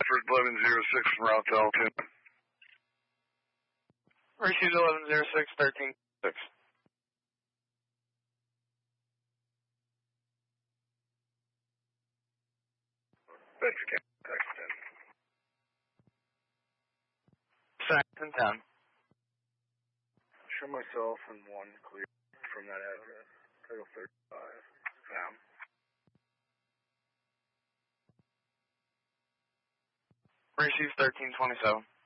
Alfred 1106 from Route L10. Received 1106, 13-6. Thanks again. Saxton 10. Saxton 10. Show myself and 1 clear from that address. Title 35. Sam. Received 1327.